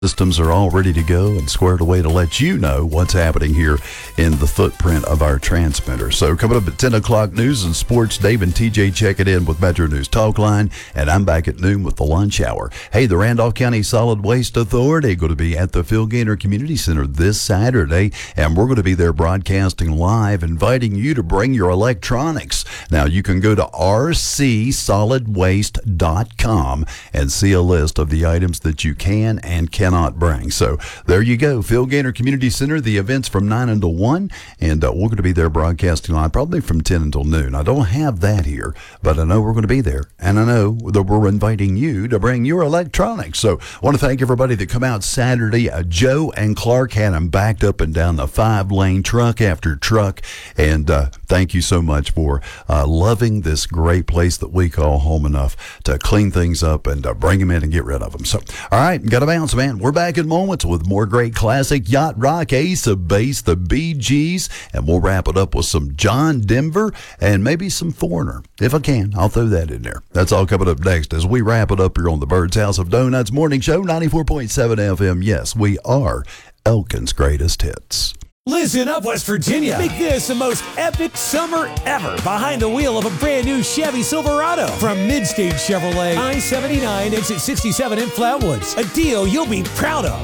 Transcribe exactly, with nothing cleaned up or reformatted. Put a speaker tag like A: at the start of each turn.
A: Systems are all ready to go and squared away to let you know what's happening here in the footprint of our transmitter. So coming up at ten o'clock, news and sports. Dave and T J checking in with Metro News Talk Line, and I'm back at noon with the lunch hour. Hey, the Randolph County Solid Waste Authority going to be at the Phil Gaynor Community Center this Saturday, and we're going to be there broadcasting live, inviting you to bring your electronics. Now, you can go to r c solid waste dot com and see a list of the items that you can and cannot not bring. So there you go. Phil Gaynor Community Center. The event's from nine until one, and uh, we're going to be there broadcasting live probably from ten until noon. I don't have that here, but I know we're going to be there, and I know that we're inviting you to bring your electronics. So I want to thank everybody that come out Saturday. Uh, Joe and Clark had them backed up and down the five-lane, truck after truck, and uh, thank you so much for uh, loving this great place that we call home enough to clean things up and uh, bring them in and get rid of them. So, all right, got to bounce, man. We're back in moments with more great classic yacht rock, Ace of Base, the Bee Gees, and we'll wrap it up with some John Denver and maybe some Foreigner. If I can, I'll throw that in there. That's all coming up next as we wrap it up here on the Bird's House of Donuts Morning Show, ninety-four point seven F M. Yes, we are Elkin's greatest hits.
B: Listen up, West Virginia. Make this the most epic summer ever behind the wheel of a brand new Chevy Silverado from Midstage Chevrolet, I seventy-nine, exit sixty-seven in Flatwoods. A deal you'll be proud of.